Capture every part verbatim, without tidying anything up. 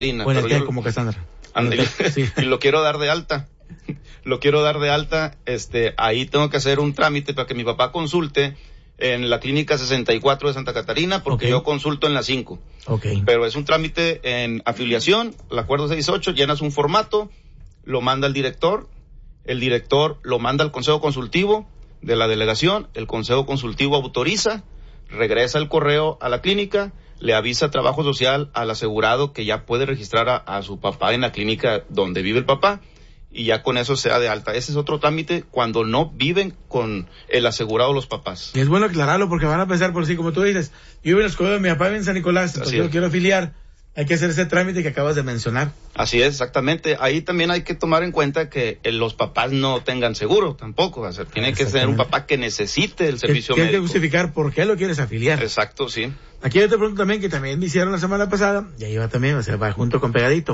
O en el té, como Cassandra. Andale, sí. Y lo quiero dar de alta. Lo quiero dar de alta, este, ahí tengo que hacer un trámite para que mi papá consulte en la clínica sesenta y cuatro de Santa Catarina, porque okay. yo consulto en la cinco. Okay. Pero es un trámite en afiliación, el acuerdo seis ocho, llenas un formato, lo manda el director, el director lo manda al consejo consultivo de la delegación, el consejo consultivo autoriza, regresa el correo a la clínica, le avisa a Trabajo Social al asegurado que ya puede registrar a, a su papá en la clínica donde vive el papá, y ya con eso se da de alta. Ese es otro trámite cuando no viven con el asegurado los papás. Y es bueno aclararlo porque van a pensar por sí, como tú dices, yo vivo en el escudo de mi papá en San Nicolás, entonces yo quiero afiliar, hay que hacer ese trámite que acabas de mencionar. Así es, exactamente. Ahí también hay que tomar en cuenta que eh, los papás no tengan seguro tampoco, o sea, tiene que ser un papá que necesite el servicio que, médico. Hay que justificar por qué lo quieres afiliar. Exacto, sí. Aquí yo te pregunto también, que también me hicieron la semana pasada, y ahí va también, o sea, va junto con pegadito.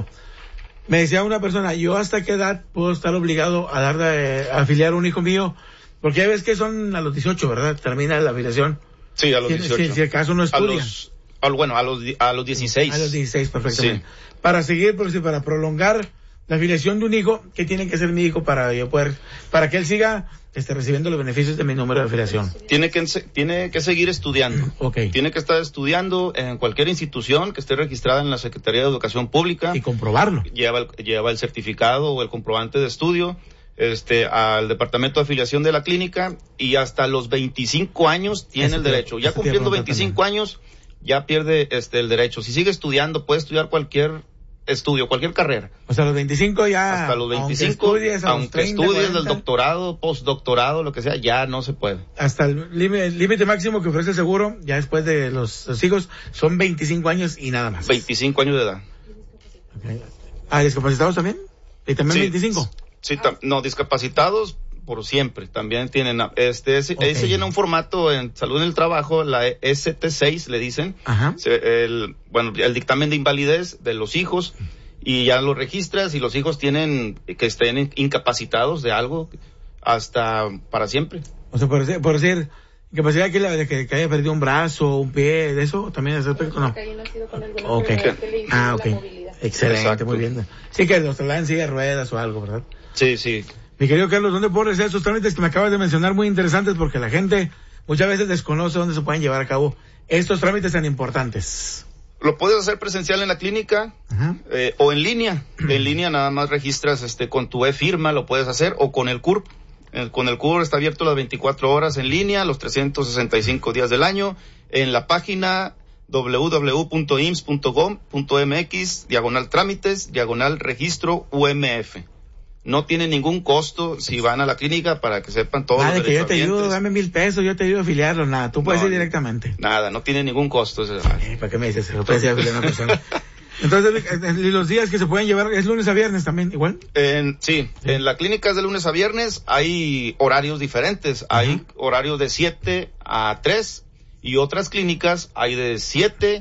Me decía una persona, ¿yo hasta qué edad puedo estar obligado a dar de, a afiliar a un hijo mío? Porque ya ves que son a los dieciocho, ¿verdad? Termina la afiliación. Sí, a los dieciocho. Si, si acaso no estudia. A los, a, bueno, a los, a los dieciséis. A los dieciséis, perfectamente. Sí. Para seguir, por decir, para prolongar la afiliación de un hijo, ¿qué tiene que hacer mi hijo para yo poder, para que él siga esté recibiendo los beneficios de mi número de afiliación? Tiene que, tiene que seguir estudiando. Okay. Tiene que estar estudiando en cualquier institución que esté registrada en la Secretaría de Educación Pública. Y comprobarlo. Lleva el, lleva el certificado o el comprobante de estudio, este, al departamento de afiliación de la clínica, y hasta los veinticinco años tiene Eso el te, derecho. Ya cumpliendo veinticinco también. años, ya pierde, este, el derecho. Si sigue estudiando, puede estudiar cualquier estudio, cualquier carrera. O sea, a los veinticinco ya... Hasta los veinticinco, aunque estudies, aunque treinta, estudies del doctorado, postdoctorado, lo que sea, ya no se puede. Hasta el límite máximo que ofrece el seguro, ya después de los, los hijos, son veinticinco años y nada más. veinticinco años de edad. Okay. Ah, ¿discapacitados también? ¿Y también sí, veinticinco? Sí, tam- no, discapacitados por siempre, también tienen, este, ese, okay. se llena un formato en salud en el trabajo, la S T seis le dicen. Ajá. Se, el, bueno, el dictamen de invalidez de los hijos, y ya lo registras, y los hijos tienen que estén incapacitados de algo hasta para siempre. O sea, por decir, por decir incapacidad que, la, de que, que haya perdido un brazo, un pie, de eso también es aspecto, no. Que haya nacido con alguna okay. enfermedad que le impida ah, okay. la movilidad. Excelente, exacto. Muy bien. Sí, que los trasladen en silla de ruedas o algo, ¿verdad? Sí, sí. Mi querido Carlos, ¿dónde puedo hacer esos trámites que me acabas de mencionar muy interesantes? Porque la gente muchas veces desconoce dónde se pueden llevar a cabo estos trámites tan importantes. Lo puedes hacer presencial en la clínica, eh, o en línea. En línea nada más registras este con tu e-firma, lo puedes hacer, o con el C U R P. El, con el C U R P está abierto las veinticuatro horas en línea, los trescientos sesenta y cinco días del año, en la página doble u doble u doble u punto i m s s punto gov punto m x, diagonal trámites, diagonal registro U M F. No tiene ningún costo si van a la clínica, para que sepan todos Vale, los que yo te derechohabientes. ayudo, dame mil pesos, yo te ayudo a afiliarlo, nada, tú puedes no, ir directamente. Nada, no tiene ningún costo. Ese, eh, ¿Para qué me dices? Lo puedes ir a afiliar a una persona. Entonces, los días que se pueden llevar, ¿es lunes a viernes también, igual? En, sí, sí, en la clínica es de lunes a viernes, hay horarios diferentes, uh-huh. Hay horarios de siete a tres, y otras clínicas hay de siete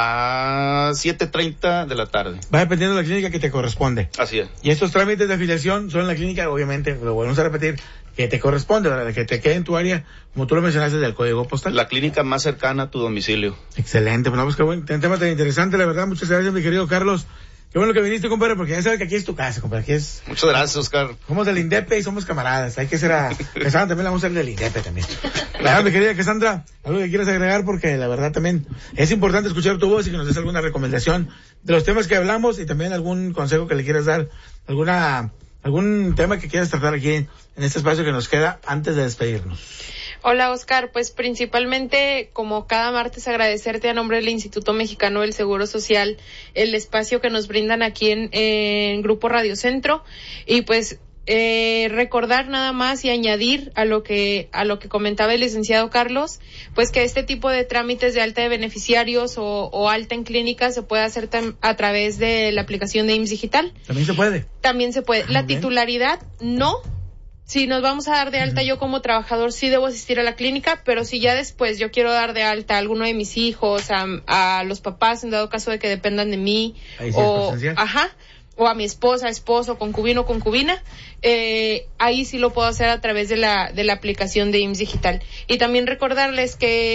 a siete treinta de la tarde. Va dependiendo de la clínica que te corresponde. Así es. Y estos trámites de afiliación son en la clínica, obviamente, lo volvemos a repetir, que te corresponde, ¿verdad? Que te quede en tu área, como tú lo mencionaste, del código postal. La clínica más cercana a tu domicilio. Excelente, pues, no, pues qué buen tema tan interesante, la verdad. Muchas gracias, mi querido Carlos. Qué bueno que viniste, compadre, porque ya sabes que aquí es tu casa, compadre. Aquí es... Muchas gracias, Oscar. Somos del INDEPE y somos camaradas. Hay que ser a... Cassandra también la vamos a ser del INDEPE también. Claro, mi querida Cassandra, algo que quieras agregar, porque la verdad también es importante escuchar tu voz y que nos des alguna recomendación de los temas que hablamos, y también algún consejo que le quieras dar, alguna algún tema que quieras tratar aquí en este espacio que nos queda antes de despedirnos. Hola, Oscar, pues principalmente, como cada martes, agradecerte a nombre del Instituto Mexicano del Seguro Social el espacio que nos brindan aquí en, en Grupo Radio Centro, y pues eh, recordar nada más y añadir a lo que a lo que comentaba el licenciado Carlos, pues que este tipo de trámites de alta de beneficiarios o, o alta en clínica se puede hacer tam, a través de la aplicación de I M S S Digital. También se puede. También se puede. Ah, la titularidad no. Si nos vamos a dar de alta, yo como trabajador sí debo asistir a la clínica, pero si ya después yo quiero dar de alta a alguno de mis hijos, a, a los papás, en dado caso de que dependan de mí, ahí sí o, es ajá, o a mi esposa, esposo, concubino, concubina, eh, ahí sí lo puedo hacer a través de la, de la aplicación de I M S S Digital. Y también recordarles que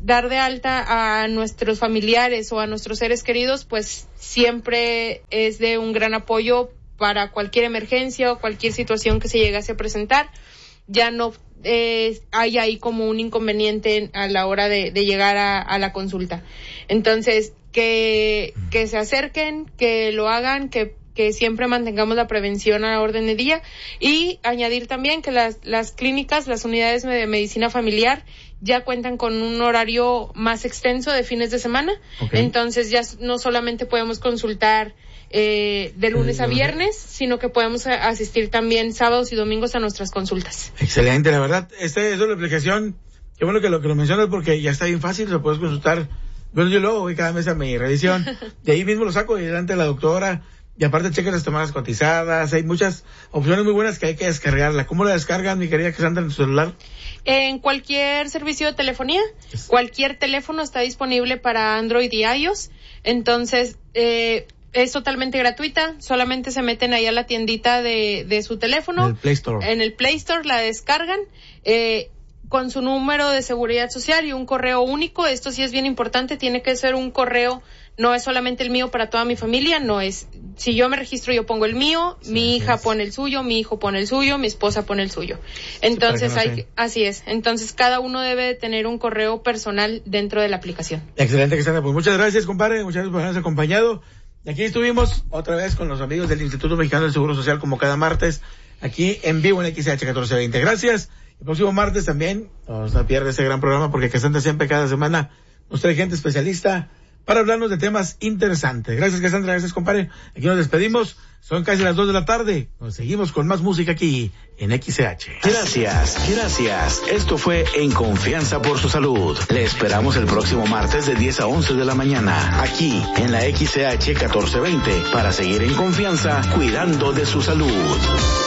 dar de alta a nuestros familiares o a nuestros seres queridos, pues siempre es de un gran apoyo para cualquier emergencia o cualquier situación que se llegase a presentar. Ya no eh, hay ahí como un inconveniente a la hora de, de llegar a, a la consulta. Entonces, que, que se acerquen, que lo hagan, que, que siempre mantengamos la prevención a la orden del día, y añadir también que las, las clínicas, las unidades de medicina familiar ya cuentan con un horario más extenso de fines de semana. Okay. Entonces ya no solamente podemos consultar eh, de lunes a viernes, sino que podemos asistir también sábados y domingos a nuestras consultas. Excelente, la verdad, este es la aplicación, qué bueno que lo que lo mencionas porque ya está bien fácil, lo puedes consultar. Bueno, yo luego voy cada mes a mi revisión, de ahí mismo lo saco y delante de la doctora, y aparte checa las tomadas cotizadas, hay muchas opciones muy buenas que hay que descargarla. ¿Cómo la descargan, mi querida Cassandra, en tu celular? En cualquier servicio de telefonía, yes. Cualquier teléfono está disponible para Android y iOS, entonces eh, es totalmente gratuita, solamente se meten ahí a la tiendita de, de su teléfono. En el Play Store. En el Play Store la descargan, eh, con su número de seguridad social y un correo único. Esto sí es bien importante, tiene que ser un correo, no es solamente el mío para toda mi familia, no es, si yo me registro yo pongo el mío, sí, mi hija es. pone el suyo, mi hijo pone el suyo, mi esposa pone el suyo. Entonces sí, hay, sé. así es, entonces cada uno debe de tener un correo personal dentro de la aplicación. Excelente, Cassandra, pues muchas gracias, compadre, muchas gracias por habernos acompañado. Y aquí estuvimos otra vez con los amigos del Instituto Mexicano del Seguro Social, como cada martes, aquí en vivo en X H catorce veinte. Gracias. El próximo martes también, no se pierda ese gran programa porque Cassandra siempre cada semana nos trae gente especialista para hablarnos de temas interesantes. Gracias, Cassandra, gracias, compadre. Aquí nos despedimos, son casi las dos de la tarde. Nos seguimos con más música aquí en X H. Gracias, gracias. Esto fue En Confianza por su Salud. Le esperamos el próximo martes de diez a once de la mañana, aquí en la X H catorce veinte, para seguir en confianza, cuidando de su salud.